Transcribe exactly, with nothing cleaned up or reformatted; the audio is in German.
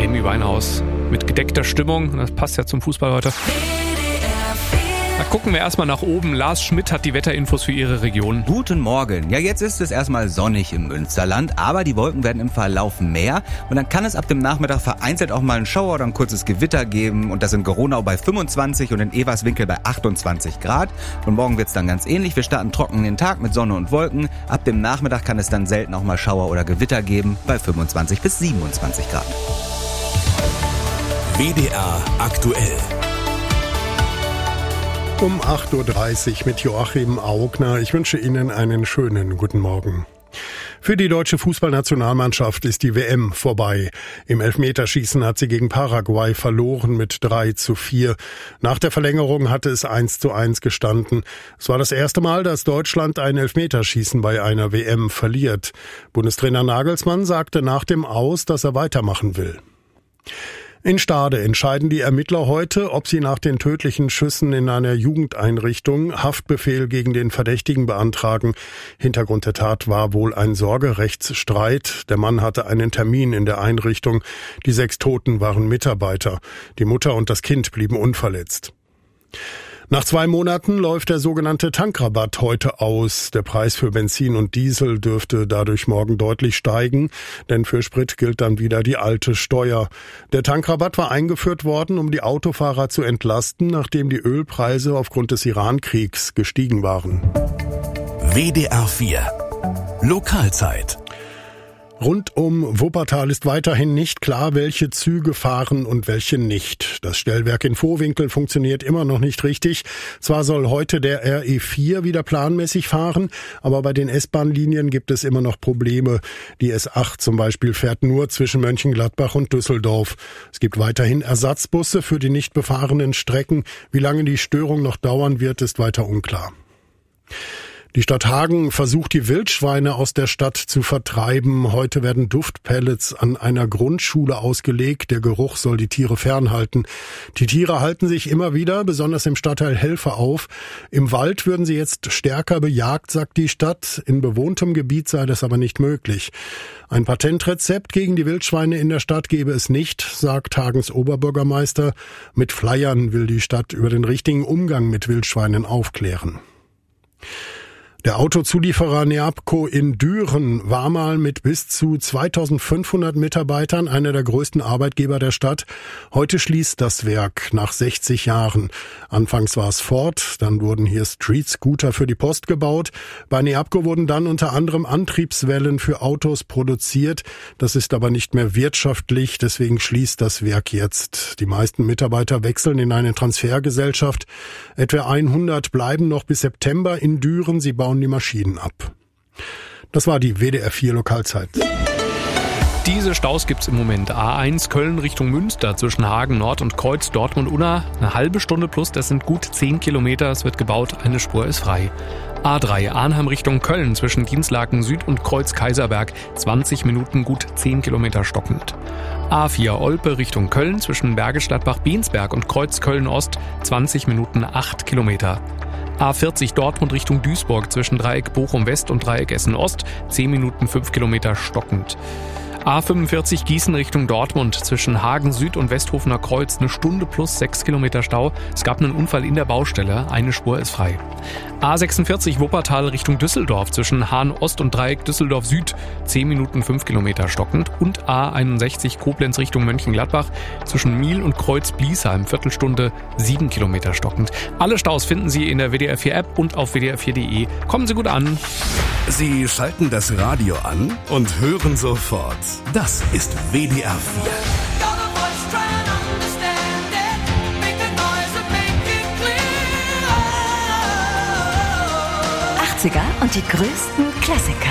Amy Winehouse mit gedeckter Stimmung. Das passt ja zum Fußball heute. Da gucken wir erstmal nach oben. Lars Schmidt hat die Wetterinfos für Ihre Region. Guten Morgen. Ja, jetzt ist es erstmal sonnig im Münsterland, aber die Wolken werden im Verlauf mehr und dann kann es ab dem Nachmittag vereinzelt auch mal einen Schauer oder ein kurzes Gewitter geben und das in Geronau bei fünfundzwanzig und in Everswinkel bei achtundzwanzig Grad. Und morgen wird's dann ganz ähnlich. Wir starten trocken in den Tag mit Sonne und Wolken. Ab dem Nachmittag kann es dann selten auch mal Schauer oder Gewitter geben bei fünfundzwanzig bis siebenundzwanzig Grad. W D R aktuell. Um acht Uhr dreißig mit Joachim Augner. Ich wünsche Ihnen einen schönen guten Morgen. Für die deutsche Fußballnationalmannschaft ist die W M vorbei. Im Elfmeterschießen hat sie gegen Paraguay verloren mit drei zu vier. Nach der Verlängerung hatte es eins zu eins gestanden. Es war das erste Mal, dass Deutschland ein Elfmeterschießen bei einer W M verliert. Bundestrainer Nagelsmann sagte nach dem Aus, dass er weitermachen will. In Stade entscheiden die Ermittler heute, ob sie nach den tödlichen Schüssen in einer Jugendeinrichtung Haftbefehl gegen den Verdächtigen beantragen. Hintergrund der Tat war wohl ein Sorgerechtsstreit. Der Mann hatte einen Termin in der Einrichtung. Die sechs Toten waren Mitarbeiter. Die Mutter und das Kind blieben unverletzt. Nach zwei Monaten läuft der sogenannte Tankrabatt heute aus. Der Preis für Benzin und Diesel dürfte dadurch morgen deutlich steigen, denn für Sprit gilt dann wieder die alte Steuer. Der Tankrabatt war eingeführt worden, um die Autofahrer zu entlasten, nachdem die Ölpreise aufgrund des Iran-Kriegs gestiegen waren. W D R vier Lokalzeit. Rund um Wuppertal ist weiterhin nicht klar, welche Züge fahren und welche nicht. Das Stellwerk in Vohwinkel funktioniert immer noch nicht richtig. Zwar soll heute der R E vier wieder planmäßig fahren, aber bei den S-Bahn-Linien gibt es immer noch Probleme. Die S acht zum Beispiel fährt nur zwischen Mönchengladbach und Düsseldorf. Es gibt weiterhin Ersatzbusse für die nicht befahrenen Strecken. Wie lange die Störung noch dauern wird, ist weiter unklar. Die Stadt Hagen versucht, die Wildschweine aus der Stadt zu vertreiben. Heute werden Duftpellets an einer Grundschule ausgelegt. Der Geruch soll die Tiere fernhalten. Die Tiere halten sich immer wieder, besonders im Stadtteil Helfer, auf. Im Wald würden sie jetzt stärker bejagt, sagt die Stadt. In bewohntem Gebiet sei das aber nicht möglich. Ein Patentrezept gegen die Wildschweine in der Stadt gebe es nicht, sagt Hagens Oberbürgermeister. Mit Flyern will die Stadt über den richtigen Umgang mit Wildschweinen aufklären. Der Autozulieferer Neabco in Düren war mal mit bis zu zweitausendfünfhundert Mitarbeitern einer der größten Arbeitgeber der Stadt. Heute schließt das Werk nach sechzig Jahren. Anfangs war es Ford, dann wurden hier Street-Scooter für die Post gebaut. Bei Neabco wurden dann unter anderem Antriebswellen für Autos produziert. Das ist aber nicht mehr wirtschaftlich, deswegen schließt das Werk jetzt. Die meisten Mitarbeiter wechseln in eine Transfergesellschaft. Etwa hundert bleiben noch bis September in Düren. Sie bauen die Maschinen ab. Das war die W D R vier Lokalzeit. Diese Staus gibt's im Moment. A eins Köln Richtung Münster zwischen Hagen Nord und Kreuz Dortmund-Unna. Eine halbe Stunde plus, das sind gut zehn Kilometer. Es wird gebaut, eine Spur ist frei. A drei Arnhem Richtung Köln zwischen Dienstlaken Süd und Kreuz Kaiserberg. zwanzig Minuten, gut zehn Kilometer stockend. A vier Olpe Richtung Köln zwischen Bergisch Gladbach-Bensberg und Kreuz Köln-Ost. zwanzig Minuten, acht Kilometer. A vierzig Dortmund Richtung Duisburg zwischen Dreieck Bochum West und Dreieck Essen Ost, zehn Minuten, fünf Kilometer stockend. A fünfundvierzig Gießen Richtung Dortmund zwischen Hagen Süd und Westhofener Kreuz, eine Stunde plus sechs Kilometer Stau. Es gab einen Unfall in der Baustelle, eine Spur ist frei. A sechsundvierzig Wuppertal Richtung Düsseldorf zwischen Hahn Ost und Dreieck Düsseldorf Süd, zehn Minuten, fünf Kilometer stockend. Und A einundsechzig Koblenz Richtung Mönchengladbach zwischen Miel und Kreuz Bliesheim, Viertelstunde, sieben Kilometer stockend. Alle Staus finden Sie in der W D R vier App und auf w d r vier punkt d e. Kommen Sie gut an. Sie schalten das Radio an und hören sofort. Das ist W D R vier. achtziger und die größten Klassiker.